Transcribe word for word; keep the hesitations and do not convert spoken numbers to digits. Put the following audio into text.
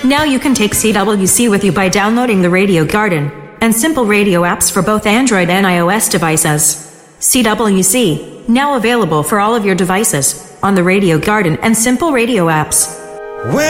Now you can take C W C with you by downloading the Radio Garden and Simple Radio apps for both Android and iOS devices. C W C, now available for all of your devices on the Radio Garden and Simple Radio apps. When